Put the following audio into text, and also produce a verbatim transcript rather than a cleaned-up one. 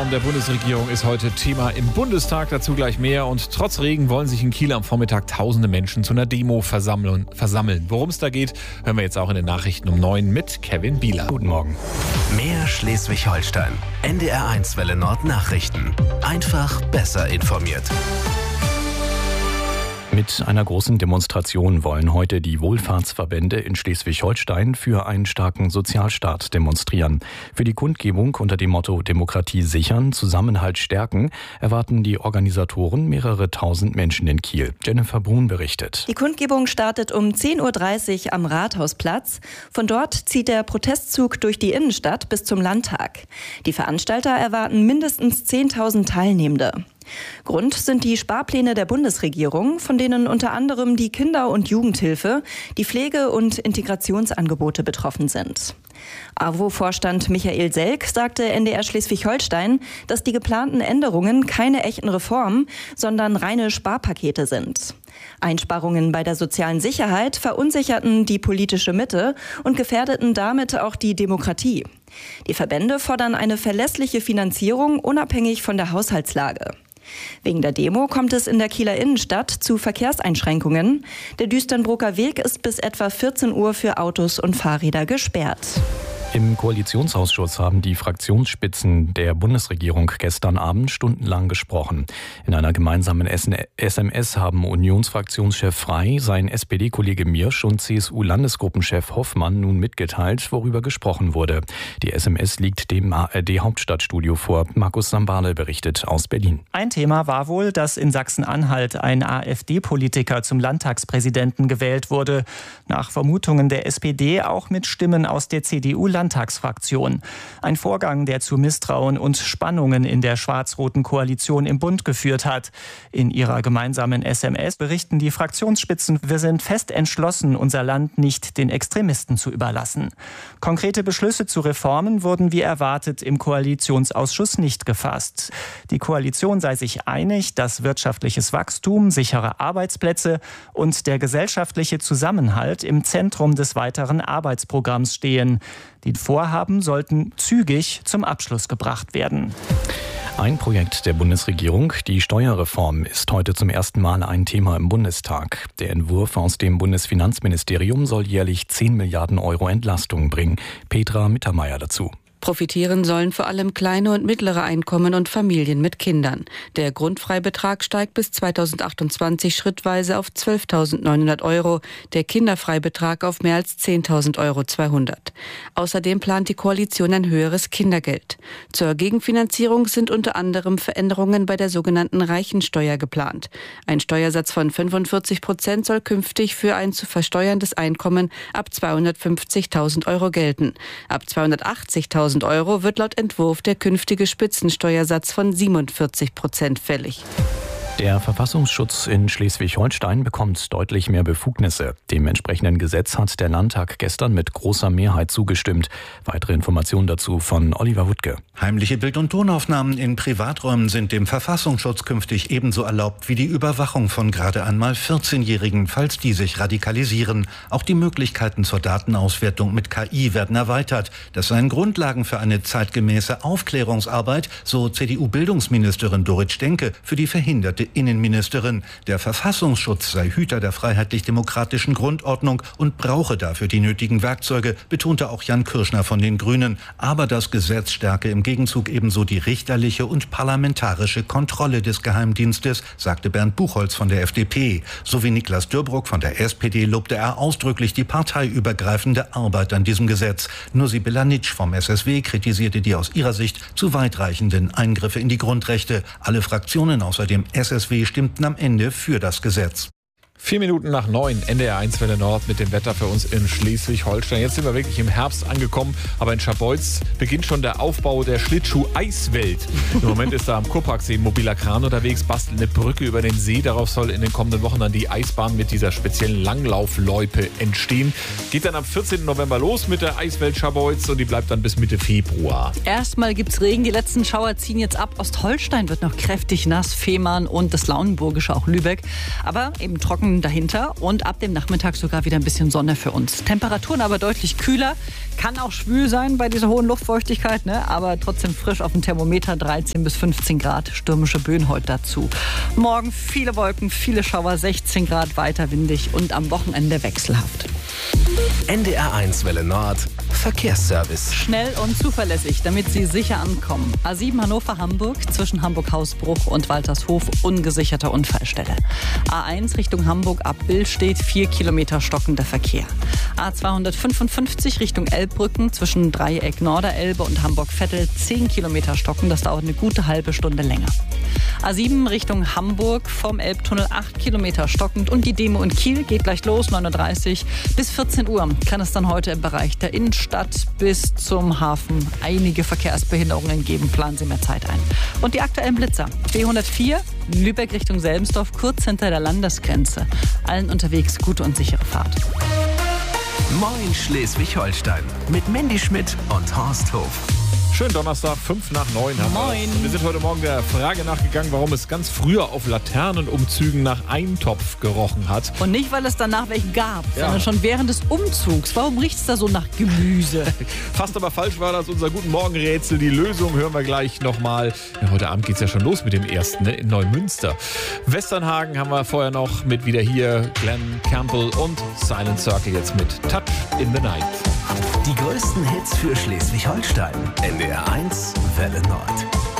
Steuerreform der Bundesregierung ist heute Thema im Bundestag, dazu gleich mehr. Und trotz Regen wollen sich in Kiel am Vormittag tausende Menschen zu einer Demo versammeln. versammeln. Worum es da geht, hören wir jetzt auch in den Nachrichten um neun mit Kevin Bieler. Guten Morgen. Mehr Schleswig-Holstein. N D R eins Welle Nord Nachrichten. Einfach besser informiert. Mit einer großen Demonstration wollen heute die Wohlfahrtsverbände in Schleswig-Holstein für einen starken Sozialstaat demonstrieren. Für die Kundgebung unter dem Motto Demokratie sichern, Zusammenhalt stärken erwarten die Organisatoren mehrere tausend Menschen in Kiel. Jennifer Brun berichtet. Die Kundgebung startet um zehn Uhr dreißig am Rathausplatz. Von dort zieht der Protestzug durch die Innenstadt bis zum Landtag. Die Veranstalter erwarten mindestens zehntausend Teilnehmende. Grund sind die Sparpläne der Bundesregierung, von denen unter anderem die Kinder- und Jugendhilfe, die Pflege- und Integrationsangebote betroffen sind. A W O-Vorstand Michael Selk sagte N D R Schleswig-Holstein, dass die geplanten Änderungen keine echten Reformen, sondern reine Sparpakete sind. Einsparungen bei der sozialen Sicherheit verunsicherten die politische Mitte und gefährdeten damit auch die Demokratie. Die Verbände fordern eine verlässliche Finanzierung unabhängig von der Haushaltslage. Wegen der Demo kommt es in der Kieler Innenstadt zu Verkehrseinschränkungen. Der Düsternbroker Weg ist bis etwa vierzehn Uhr für Autos und Fahrräder gesperrt. Im Koalitionsausschuss haben die Fraktionsspitzen der Bundesregierung gestern Abend stundenlang gesprochen. In einer gemeinsamen S M S haben Unionsfraktionschef Frey, sein S P D-Kollege Mirsch und C S U-Landesgruppenchef Hoffmann nun mitgeteilt, worüber gesprochen wurde. Die S M S liegt dem A R D-Hauptstadtstudio vor. Markus Sambale berichtet aus Berlin. Ein Thema war wohl, dass in Sachsen-Anhalt ein AfD-Politiker zum Landtagspräsidenten gewählt wurde. Nach Vermutungen der S P D auch mit Stimmen aus der C D U-Landtagsfraktion. Landtagsfraktion. Ein Vorgang, der zu Misstrauen und Spannungen in der schwarz-roten Koalition im Bund geführt hat. In ihrer gemeinsamen S M S berichten die Fraktionsspitzen, wir sind fest entschlossen, unser Land nicht den Extremisten zu überlassen. Konkrete Beschlüsse zu Reformen wurden wie erwartet im Koalitionsausschuss nicht gefasst. Die Koalition sei sich einig, dass wirtschaftliches Wachstum, sichere Arbeitsplätze und der gesellschaftliche Zusammenhalt im Zentrum des weiteren Arbeitsprogramms stehen. Die Vorhaben sollten zügig zum Abschluss gebracht werden. Ein Projekt der Bundesregierung, die Steuerreform, ist heute zum ersten Mal ein Thema im Bundestag. Der Entwurf aus dem Bundesfinanzministerium soll jährlich zehn Milliarden Euro Entlastung bringen. Petra Mittermeier dazu. Profitieren sollen vor allem kleine und mittlere Einkommen und Familien mit Kindern. Der Grundfreibetrag steigt bis zweitausendachtundzwanzig schrittweise auf zwölftausendneunhundert Euro, der Kinderfreibetrag auf mehr als zehntausend Euro zweihundert. Außerdem plant die Koalition ein höheres Kindergeld. Zur Gegenfinanzierung sind unter anderem Veränderungen bei der sogenannten Reichensteuer geplant. Ein Steuersatz von fünfundvierzig Prozent soll künftig für ein zu versteuerndes Einkommen ab zweihundertfünfzigtausend Euro gelten. Ab zweihundertachtzigtausend Euro wird laut Entwurf der künftige Spitzensteuersatz von siebenundvierzig Prozent fällig. Der Verfassungsschutz in Schleswig-Holstein bekommt deutlich mehr Befugnisse. Dem entsprechenden Gesetz hat der Landtag gestern mit großer Mehrheit zugestimmt. Weitere Informationen dazu von Oliver Wuttke. Heimliche Bild- und Tonaufnahmen in Privaträumen sind dem Verfassungsschutz künftig ebenso erlaubt wie die Überwachung von gerade einmal vierzehnjährigen, falls die sich radikalisieren. Auch die Möglichkeiten zur Datenauswertung mit K I werden erweitert. Das seien Grundlagen für eine zeitgemäße Aufklärungsarbeit, so C D U-Bildungsministerin Dorit Stenke für die verhinderte Innenministerin. Der Verfassungsschutz sei Hüter der freiheitlich-demokratischen Grundordnung und brauche dafür die nötigen Werkzeuge, betonte auch Jan Kirschner von den Grünen. Aber das Gesetz stärke im Gegenzug ebenso die richterliche und parlamentarische Kontrolle des Geheimdienstes, sagte Bernd Buchholz von der F D P. Sowie Niklas Dörbruck von der S P D lobte er ausdrücklich die parteiübergreifende Arbeit an diesem Gesetz. Nur Sibylla Nitsch vom S S W kritisierte die aus ihrer Sicht zu weitreichenden Eingriffe in die Grundrechte. Alle Fraktionen außer dem S S W stimmten am Ende für das Gesetz. Vier Minuten nach neun, N D R eins Welle Nord mit dem Wetter für uns in Schleswig-Holstein. Jetzt sind wir wirklich im Herbst angekommen, aber in Scharbeutz beginnt schon der Aufbau der Schlittschuh-Eiswelt. Im Moment ist da am Kurparksee ein mobiler Kran unterwegs, bastelt eine Brücke über den See. Darauf soll in den kommenden Wochen dann die Eisbahn mit dieser speziellen Langlaufloipe entstehen. Geht dann am vierzehnten November los mit der Eiswelt Scharbeutz und die bleibt dann bis Mitte Februar. Erstmal gibt's Regen, die letzten Schauer ziehen jetzt ab. Ostholstein wird noch kräftig nass, Fehmarn und das Lauenburgische, auch Lübeck. Aber eben trocken Wolken dahinter und ab dem Nachmittag sogar wieder ein bisschen Sonne für uns. Temperaturen aber deutlich kühler. Kann auch schwül sein bei dieser hohen Luftfeuchtigkeit, ne? Aber trotzdem frisch auf dem Thermometer, dreizehn bis fünfzehn Grad. Stürmische Böen heute dazu. Morgen viele Wolken, viele Schauer, sechzehn Grad, weiter windig und am Wochenende wechselhaft. N D R eins Welle Nord Verkehrsservice. Schnell und zuverlässig, damit Sie sicher ankommen. A sieben Hannover-Hamburg zwischen Hamburg-Hausbruch und Waltershof, ungesicherte Unfallstelle. A eins Richtung Hamburg ab Billstedt, vier Kilometer stockender Verkehr. A zweihundertfünfundfünfzig Richtung Elbbrücken zwischen Dreieck Norderelbe und Hamburg-Vettel, zehn Kilometer stocken, das dauert eine gute halbe Stunde länger. A sieben Richtung Hamburg vom Elbtunnel, acht Kilometer stockend und die Demo in Kiel geht gleich los, neun Uhr dreißig bis vierzehn Uhr kann es dann heute im Bereich der Innenstadt bis zum Hafen einige Verkehrsbehinderungen geben. Planen Sie mehr Zeit ein. Und die aktuellen Blitzer. B hundertvier, Lübeck Richtung Selmsdorf, kurz hinter der Landesgrenze. Allen unterwegs gute und sichere Fahrt. Moin Schleswig-Holstein mit Mandy Schmidt und Horst Hof. Schönen Donnerstag, fünf nach neun haben Moin. wir. Wir sind heute Morgen der Frage nachgegangen, warum es ganz früher auf Laternenumzügen nach Eintopf gerochen hat. Und nicht, weil es danach welche gab, Ja. sondern schon während des Umzugs. Warum riecht es da so nach Gemüse? Fast aber falsch war das unser Guten Morgen-Rätsel. Die Lösung hören wir gleich nochmal. Ja, heute Abend geht es ja schon los mit dem ersten, ne? In Neumünster. Westernhagen haben wir vorher noch mit wieder hier Glenn Campbell und Silent Circle jetzt mit Touch in the Night. Die größten Hits für Schleswig-Holstein. N D R eins Welle Nord.